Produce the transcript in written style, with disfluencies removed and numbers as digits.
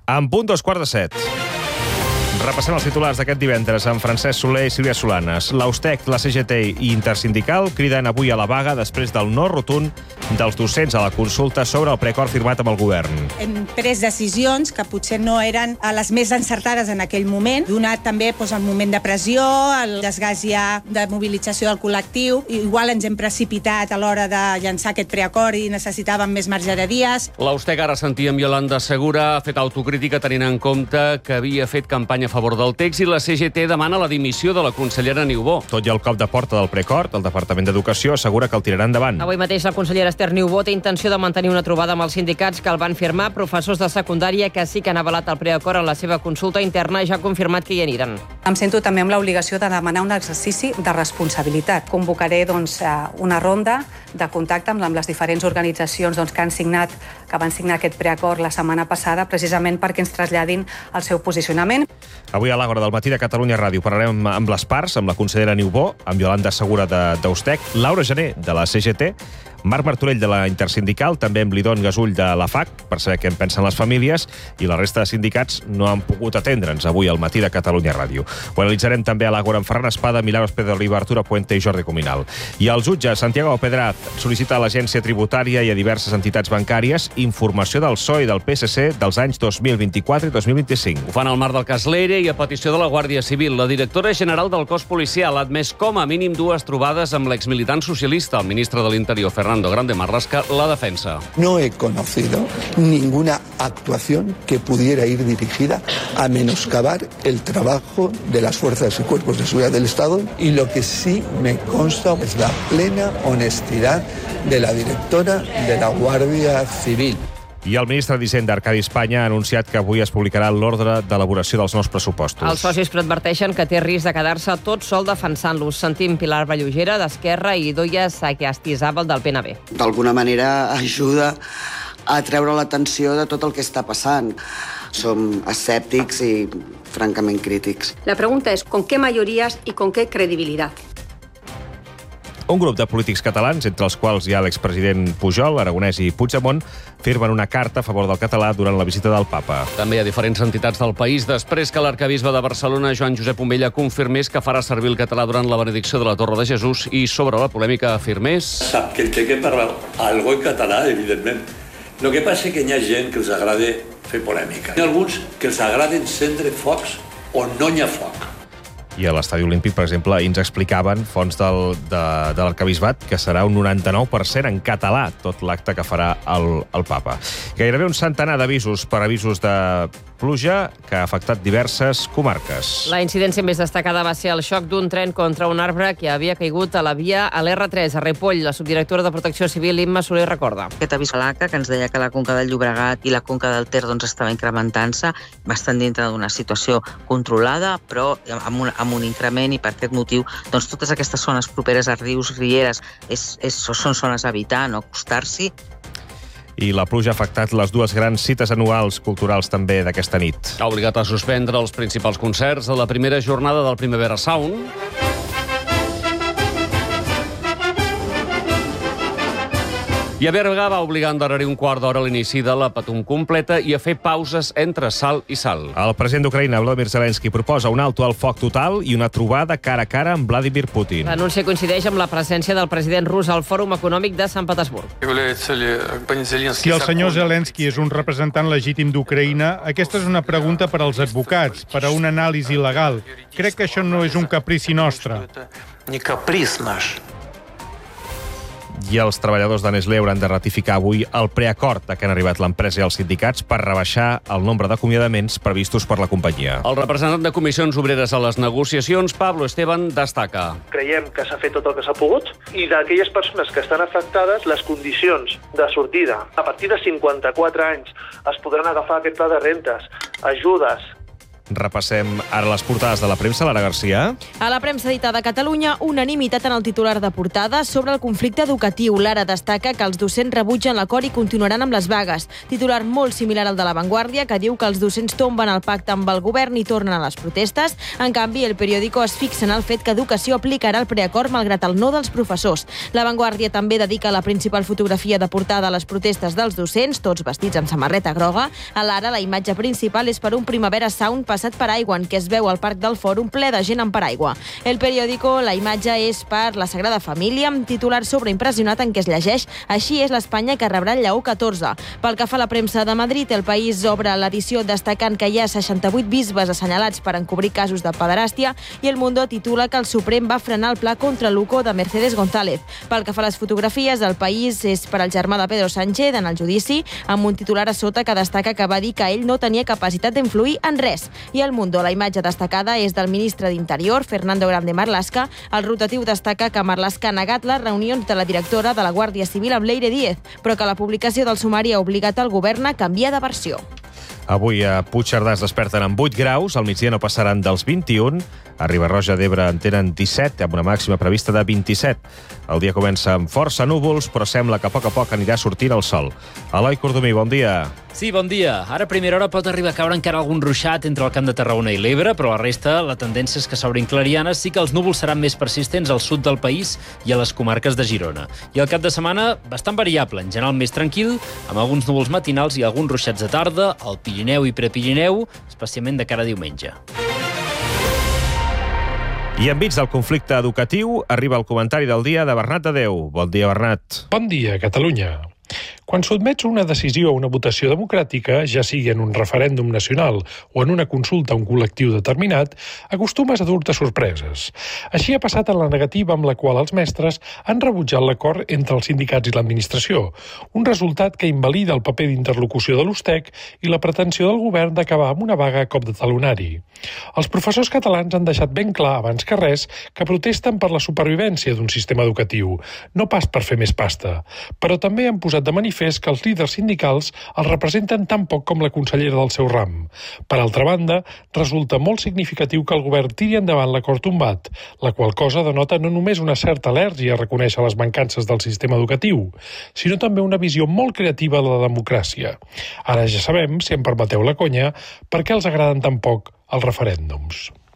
En punt 2:15. Repassant els titulars d'aquest divendres amb Francesc Soler i Sílvia Solanes. L'Austec, la CGT i Intersindical criden avui a la vaga després del no rotund dels docents a la consulta sobre el preacord firmat amb el govern. Hem pres decisions que potser no eren les més encertades en aquell moment, donat també el moment de pressió, el desgast ja de mobilització del col·lectiu. Igual ens hem precipitat a l'hora de llançar aquest preacord i necessitàvem més marge de dies. L'Austec, ara sentíem Iolanda Segura, ha fet autocrítica tenint en compte que havia fet campanya a favor del text i la CGT demana la dimissió de la consellera Niubó. Tot i el cop de porta del preacord, el Departament d'Educació assegura que el tirarà endavant. Avui mateix la consellera Esther Niubó té intenció de mantenir una trobada amb els sindicats que el van firmar. Professors de secundària que sí que han avalat el preacord en la seva consulta interna ja ha confirmat que hi aniran. Em sento també amb l'obligació de demanar un exercici de responsabilitat. Convocaré una ronda de contacte amb les diferents organitzacions que van signar aquest preacord la setmana passada, precisament perquè ens traslladin el seu posicionament. Avui a l'Àgora del matí de Catalunya Ràdio parlarem amb les parts, amb la consellera Niubó, amb Iolanda Segura d'Austec, Laura Gené de la CGT, Marc Martorell de la Intersindical, també amb l'Idon Gasull de la FAC, per saber què en pensen les famílies, i la resta de sindicats no han pogut atendre'ns avui al matí de Catalunya Ràdio. Ho analitzarem també a l'Àgora amb Ferran Espada, Milagros Pedro Oliva, Arturo Puente i Jordi Cominal. I el jutge Santiago Pedraz sol·licita a l'Agència Tributària i a diverses entitats bancàries informació del PSOE i del PSC dels anys 2024 i 2025. Ho fan al marc del cas Leire i a petició de la Guàrdia Civil. La directora general del cos policial ha admès com a mínim 2 trobades amb l'exmilitant socialista. El ministre de l'Interior, Fernando Grande Marlaska, la defensa. No he conocido ninguna actuación que pudiera ir dirigida a menoscabar el trabajo de las fuerzas y cuerpos de seguridad del Estado, y lo que sí me consta es la plena honestidad de la directora de la Guàrdia Civil. I el ministre d'Hisenda, Arcadi Espanya, ha anunciat que avui es publicarà l'ordre d'elaboració dels nous pressupostos. Els socis adverteixen que té risc de quedar-se tot sol defensant-los. Sentim Pilar Vallugera, d'Esquerra, i Idoia Sagastizabal, del PNB. D'alguna manera ajuda a treure l'atenció de tot el que està passant. Som escèptics i francament crítics. La pregunta es, ¿con qué mayorías y con qué credibilidad? Un grup de polítics catalans, entre els quals hi ha l'expresident Pujol, Aragonès i Puigdemont, firmen una carta a favor del català durant la visita del papa. També hi ha diferents entitats del país després que l'arcabisbe de Barcelona, Joan Josep Omella, confirmés que farà servir el català durant la benedicció de la Torre de Jesús i sobre la polèmica afirmés... Sap que el té que parlar algo en català, evidentment. El que passa és que hi ha gent que els agrada fer polèmica. Hi ha alguns que els agrada encendre focs on no hi ha foc. I a l'Estadi Olímpic, per exemple, ens explicaven fonts de l'arcabisbat que serà un 99% en català tot l'acte que farà el papa. Gairebé un centenar d'avisos per avisos de pluja que ha afectat diverses comarques. La incidència més destacada va ser el xoc d'un tren contra un arbre que havia caigut a la via a l'R3 a Ripoll. La subdirectora de Protecció Civil, Imma Soler, recorda. Aquest avís a l'ACA, que ens deia que la Conca del Llobregat i la Conca del Ter estava incrementant-se, va estar dintre d'una situació controlada, però amb un increment, i per aquest motiu totes aquestes zones properes a rius, rieres, són zones a evitar, no acostar-s'hi. I la pluja ha afectat les 2 grans cites anuals culturals també d'aquesta nit. Ha obligat a suspendre els principals concerts de la primera jornada del Primavera Sound. I a Berga va obligar a endarrerir un quart d'hora a l'inici de la Patum completa i a fer pauses entre salt i salt. El president d'Ucraïna, Volodymyr Zelensky, proposa un alto al foc total i una trobada cara a cara amb Vladimir Putin. L'anunci coincideix amb la presència del president rus al Fòrum Econòmic de Sant Petersburg. Si el senyor Zelensky és un representant legítim d'Ucraïna, aquesta és una pregunta per als advocats, per a una anàlisi legal. Crec que això no és un caprici nostre. I els treballadors de Nestlé hauran de ratificar avui el preacord a què han arribat l'empresa i els sindicats per rebaixar el nombre d'acomiadaments previstos per la companyia. El representant de Comissions Obreres a les negociacions, Pablo Esteban, destaca. Creiem que s'ha fet tot el que s'ha pogut i d'aquelles persones que estan afectades, les condicions de sortida. A partir de 54 anys es podran agafar aquest pla de rentes, ajudes, Repassem ara les portades de la premsa. Lara Garcia. A la premsa editada a Catalunya, unanimitat en el titular de portada sobre el conflicte educatiu. Lara destaca que els docents rebutgen l'acord i continuaran amb les vagues. Titular molt similar al de La Vanguardia, que diu que els docents tomben el pacte amb el govern i tornen a les protestes. En canvi, El Periódico es fixa en el fet que Educació aplicarà el preacord malgrat el no dels professors. La Vanguardia també dedica la principal fotografia de portada a les protestes dels docents, tots vestits amb samarreta groga. A Lara, la imatge principal és per un Primavera Sound passat per aigua, en què es veu al Parc del Fòrum ple de gent amb paraigua. El Periódico, la imatge és per la Sagrada Família, amb titular sobreimpressionat en què es llegeix: així és l'Espanya que rebrà el Lleó XIV. Pel que fa a la premsa de Madrid, El País obre l'edició destacant que hi ha 68 bisbes assenyalats per encobrir casos de pederàstia, i El Mundo titula que el Suprem va frenar el pla contra l'UCO de Mercedes González. Pel que fa a les fotografies, El País és per al germà de Pedro Sánchez en el judici, amb un titular a sota que destaca que va dir que ell no tenia capacitat d'influir en res. I El Mundo, la imatge destacada és del ministre d'Interior, Fernando Grande Marlaska. El rotatiu destaca que Marlaska ha negat les reunions de la directora de la Guàrdia Civil amb Leire Díez, però que la publicació del sumari ha obligat el govern a canviar de versió. Avui a Puigcerdà es desperten amb 8 graus, al migdia no passaran dels 21, a Riba-roja d'Ebre en tenen 17, amb una màxima prevista de 27. El dia comença amb força núvols, però sembla que a poc anirà sortint el sol. Eloi Cordomí, bon dia. Sí, bon dia. Ara a primera hora pot arribar a caure encara algun ruixat entre el Camp de Tarragona i l'Ebre, però la resta, la tendència és que s'obrin clarianes. Sí que els núvols seran més persistents al sud del país i a les comarques de Girona. I el cap de setmana, bastant variable, en general més tranquil, amb alguns núvols matinals i alguns ruixats de tarda, al Pirineu i Prepirineu, especialment de cara a diumenge. I enmig del conflicte educatiu, arriba el comentari del dia de Bernat de Déu. Bon dia, Bernat. Bon dia, Catalunya. Quan sotmets una decisió a una votació democràtica, ja sigui en un referèndum nacional o en una consulta a un col·lectiu determinat, acostumes a dur-te sorpreses. Així ha passat en la negativa amb la qual els mestres han rebutjat l'acord entre els sindicats i l'administració, un resultat que invalida el paper d'interlocució de l'USTEC i la pretensió del govern d'acabar amb una vaga a cop de talonari. Els professors catalans han deixat ben clar, abans que res, que protesten per la supervivència d'un sistema educatiu, no pas per fer més pasta. Però també han posat de manifest que els líders sindicals els representen tan poc com la consellera del seu ram. Per altra banda, resulta molt significatiu que el govern tiri endavant l'acord tombat, la qual cosa denota no només una certa al·lèrgia a reconèixer les mancances del sistema educatiu, sinó també una visió molt creativa de la democràcia. Ara ja sabem, si em permeteu la conya, per què els agraden tan poc els referèndums.